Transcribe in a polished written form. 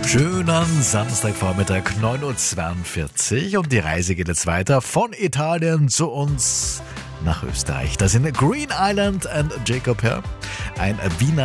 Schönen Samstagvormittag, 9:42 Uhr und die Reise geht jetzt weiter von Italien zu uns nach Österreich. Da sind Green Island und Jacob Herr, ein Wiener